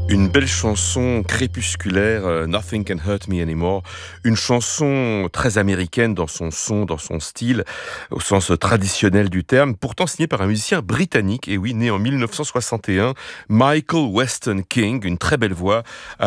Une belle chanson crépusculaire, Nothing Can Hurt Me Anymore. Une chanson très américaine dans son son, dans son style, au sens traditionnel du terme, pourtant signée par un musicien britannique, et oui, né en 1961, Michael Weston King, une très belle voix,